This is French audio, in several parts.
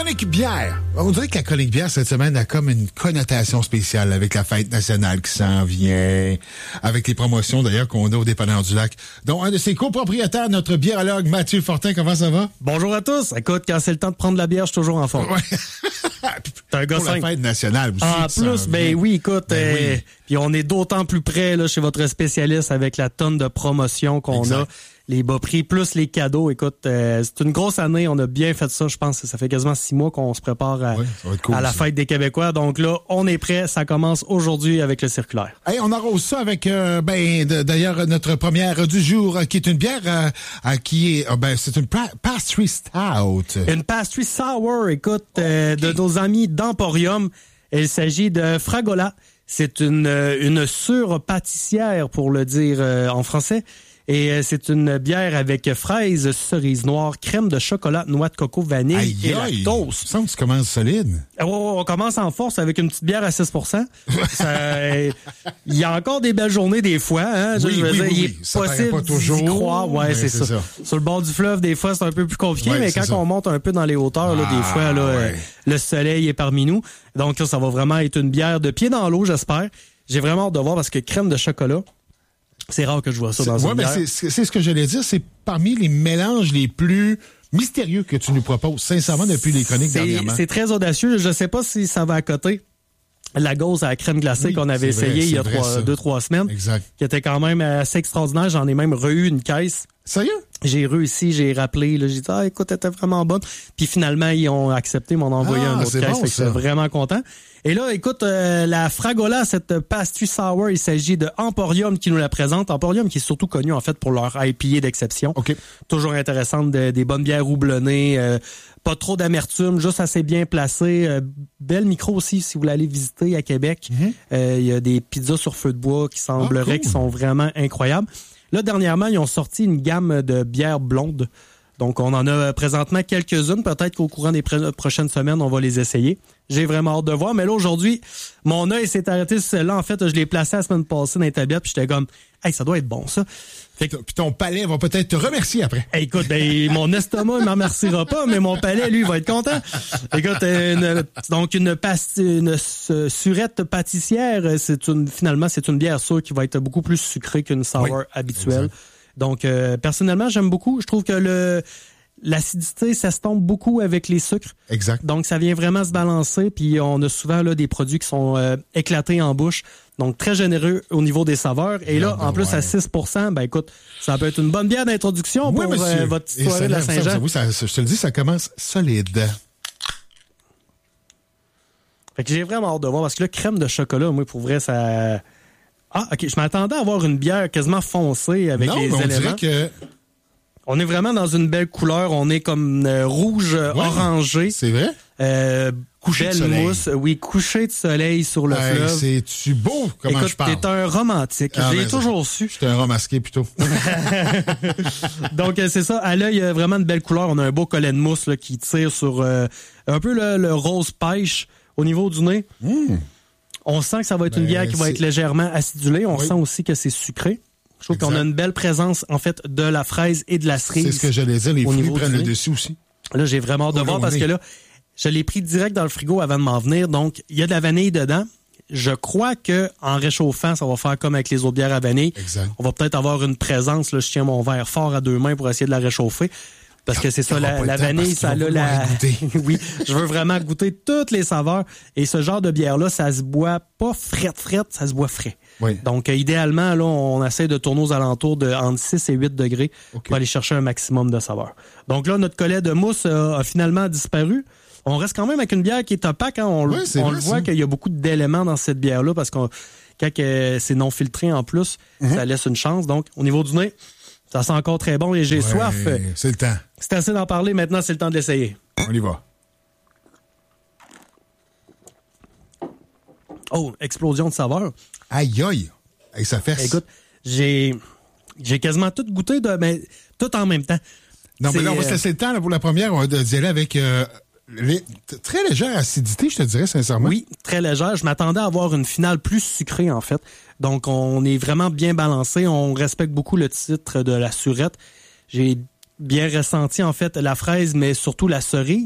chronique bière. On dirait que la chronique bière, cette semaine, a comme une connotation spéciale avec la fête nationale qui s'en vient, avec les promotions, d'ailleurs, qu'on a au Dépanneur du Lac, dont un de ses copropriétaires, notre biérologue Mathieu Fortin. Comment ça va? Bonjour à tous. Écoute, quand c'est le temps de prendre la bière, je suis toujours en forme. Ouais. T'es un gars pour la fête nationale aussi. En plus, ben oui, écoute, oui. Puis on est d'autant plus près là, chez votre spécialiste avec la tonne de promotions qu'on Exact. a. Les bas prix, plus les cadeaux. Écoute, c'est une grosse année. On a bien fait ça, je pense. Ça fait quasiment 6 mois qu'on se prépare Ça va être cool, à la ça. fête des Québécois. Donc là, on est prêt. Ça commence aujourd'hui avec le circulaire. Hey, on arrose ça avec, d'ailleurs, notre première du jour, qui est une bière qui est, c'est une pastry stout. Une pastry sour, écoute, de nos amis d'Emporium. Il s'agit de Fragola. C'est une sûre pâtissière, pour le dire en français. Et c'est une bière avec fraises, cerises noires, crème de chocolat, noix de coco, vanille et lactose. Il me semble que tu commences solide. On commence en force avec une petite bière à 6%. Il y a encore des belles journées des fois. Hein? Oui, Je veux dire, il est ça paraît possible pas toujours. d'y croire. Ouais, c'est ça. Sur le bord du fleuve, des fois, c'est un peu plus compliqué, Ouais, mais c'est quand ça. on monte un peu dans les hauteurs, là, des fois, là, le soleil est parmi nous. Donc là, ça va vraiment être une bière de pied dans l'eau, j'espère. J'ai vraiment hâte de voir parce que crème de chocolat, c'est rare que je vois ça dans une bière. C'est ce que j'allais dire. C'est parmi les mélanges les plus mystérieux que tu nous proposes, sincèrement, depuis les chroniques dernièrement. C'est très audacieux. Je sais pas si ça va à côté. La gauze à la crème glacée qu'on avait essayé il y a 2-3 semaines. Exact. Qui était quand même assez extraordinaire. J'en ai même re-eu une caisse. Sérieux? J'ai réussi, j'ai rappelé, là, j'ai dit, écoute, elle était vraiment bonne. Puis finalement, ils ont accepté, m'ont envoyé une autre c'est caisse. bon, Fait que ça. je suis vraiment content. Et là, écoute, la Fragola, cette pastry sour, il s'agit de Emporium qui nous la présente. Emporium qui est surtout connu, en fait, pour leur IPA d'exception. OK. Toujours intéressante, des bonnes bières houblonnées, pas trop d'amertume, juste assez bien placé. Belle micro aussi, si vous voulez aller visiter à Québec. Il y a des pizzas sur feu de bois qui sembleraient qui sont vraiment incroyables. Là, dernièrement, ils ont sorti une gamme de bières blondes. Donc, on en a présentement quelques-unes. Peut-être qu'au courant des prochaines semaines, on va les essayer. J'ai vraiment hâte de voir. Mais là, aujourd'hui, mon œil s'est arrêté sur celle-là. En fait, je l'ai placé la semaine passée dans les tablettes. Puis j'étais comme, hey, ça doit être bon, ça. Puis ton palais va peut-être te remercier après. Hey, écoute, mon estomac ne m'en remerciera pas, mais mon palais, lui, va être content. Écoute, une surette pâtissière, finalement, c'est une bière sûre qui va être beaucoup plus sucrée qu'une sour habituelle. Exact. Donc, personnellement, j'aime beaucoup. Je trouve que l'acidité s'estompe beaucoup avec les sucres. Exact. Donc, ça vient vraiment se balancer. Puis, on a souvent là des produits qui sont éclatés en bouche. Donc, très généreux au niveau des saveurs. Et là, en plus, à 6%, ben écoute, ça peut être une bonne bière d'introduction pour votre soirée de la Saint-Jean. Je te le dis, ça commence solide. Fait que j'ai vraiment hâte de voir. Parce que là, crème de chocolat, moi, pour vrai, ça... Ah, OK. Je m'attendais à avoir une bière quasiment foncée avec les éléments. On dirait que... On est vraiment dans une belle couleur. On est comme rouge orangé. C'est vrai? Coucher de soleil. Mousse. Oui, coucher de soleil sur le fleuve. C'est-tu beau comment Écoute, je parle? t'es un romantique. J'ai toujours su. J'étais un romasqué plutôt. Donc, c'est ça. À l'œil, il y a vraiment une belle couleur. On a un beau collet de mousse là, qui tire sur un peu le rose pêche au niveau du nez. On sent que ça va être une bière qui va être légèrement acidulée. On sent aussi que c'est sucré. Je trouve qu'on a une belle présence, en fait, de la fraise et de la cerise. C'est ce que j'allais dire. Les fruits prennent le dessus aussi. Là, j'ai vraiment hâte de voir parce que là, je l'ai pris direct dans le frigo avant de m'en venir. Donc, il y a de la vanille dedans. Je crois que en réchauffant, ça va faire comme avec les autres bières à vanille. Exact. On va peut-être avoir une présence. Là, je tiens mon verre fort à 2 mains pour essayer de la réchauffer. Parce que c'est ça, la vanille, ça a la... Oui, je veux vraiment goûter toutes les saveurs. Et ce genre de bière-là, ça se boit pas frette, ça se boit frais. Oui. Donc, idéalement, là, on essaie de tourner aux alentours de entre 6 et 8 degrés pour aller chercher un maximum de saveur. Donc là, notre collet de mousse a finalement disparu. On reste quand même avec une bière qui est opaque. Hein. On le voit qu'il y a beaucoup d'éléments dans cette bière-là parce que quand c'est non filtré en plus, ça laisse une chance. Donc, au niveau du nez, ça sent encore très bon et j'ai soif. C'est le temps. C'est assez d'en parler. Maintenant, c'est le temps de l'essayer. On y va. Oh, explosion de saveur. Aïe, aïe. Et ça fait... Écoute, j'ai quasiment tout goûté, mais tout en même temps. Non, mais là, on va se laisser le temps là, pour la première. On va d'y aller avec très légère acidité, je te dirais sincèrement. Oui, très légère. Je m'attendais à avoir une finale plus sucrée, en fait. Donc, on est vraiment bien balancé. On respecte beaucoup le titre de la surette. J'ai bien ressenti, en fait, la fraise, mais surtout la cerise.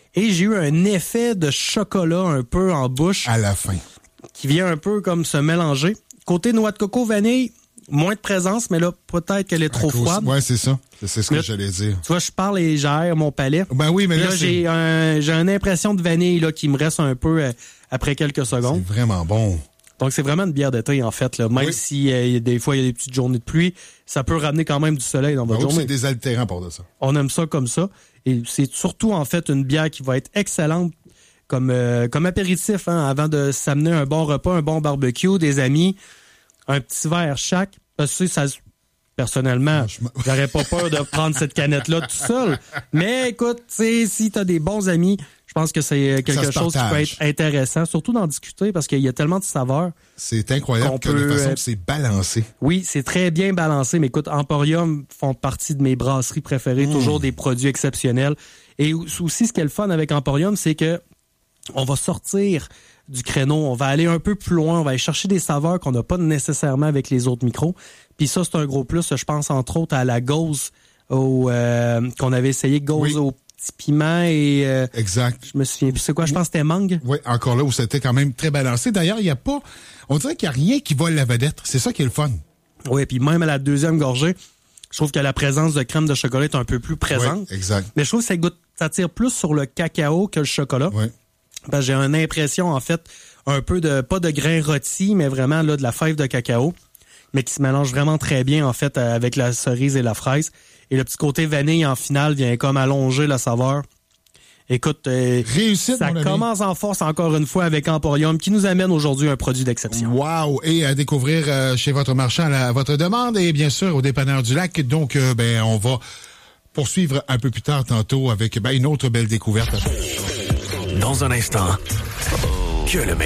Et j'ai eu un effet de chocolat un peu en bouche. À la fin. Qui vient un peu comme se mélanger. Côté noix de coco vanille, moins de présence, mais là, peut-être qu'elle est trop froide. Ouais, c'est ça. C'est ce que j'allais dire. Tu vois, je parle et j'aère mon palais. Ben oui, mais là j'ai une impression de vanille là qui me reste un peu après quelques secondes. C'est vraiment bon. Donc, c'est vraiment une bière d'été, en fait. Là. Même si des fois, il y a des petites journées de pluie, ça peut ramener quand même du soleil dans votre journée. C'est désaltérant pour de ça. On aime ça comme ça. Et c'est surtout, en fait, une bière qui va être excellente comme apéritif, hein, avant de s'amener un bon repas, un bon barbecue, des amis, un petit verre chaque. Parce que ça, personnellement, j'aurais pas peur de prendre cette canette-là tout seul. Mais écoute, si t'as des bons amis, je pense que c'est quelque chose qui peut être intéressant, surtout d'en discuter parce qu'il y a tellement de saveurs. C'est incroyable que la façon que c'est balancé. Oui, c'est très bien balancé. Mais écoute, Emporium font partie de mes brasseries préférées, toujours des produits exceptionnels. Et aussi, ce qui est le fun avec Emporium, c'est que on va sortir du créneau, on va aller un peu plus loin, on va aller chercher des saveurs qu'on n'a pas nécessairement avec les autres micros. Puis ça, c'est un gros plus. Je pense entre autres à la Gauze qu'on avait essayé, Gauze au petit piment et... exact. Je me souviens plus. C'est quoi? Je pense que c'était mangue. Oui, encore là où c'était quand même très balancé. D'ailleurs, il n'y a pas... On dirait qu'il n'y a rien qui vole la vedette. C'est ça qui est le fun. Oui, puis même à la deuxième gorgée, je trouve que la présence de crème de chocolat est un peu plus présente. Oui, exact. Mais je trouve que ça tire plus sur le cacao que le chocolat. Oui. Ben, j'ai une impression, en fait, un peu de, pas de grains rôtis, mais vraiment là de la fève de cacao, mais qui se mélange vraiment très bien, en fait, avec la cerise et la fraise. Et le petit côté vanille, en finale, vient comme allonger la saveur. Écoute, réussite, ça commence en force encore une fois avec Emporium, qui nous amène aujourd'hui un produit d'exception. Wow! Et à découvrir chez votre marchand à votre demande et bien sûr au dépanneur du lac. Donc, on va poursuivre un peu plus tard tantôt avec une autre belle découverte. Dans un instant, que le meilleur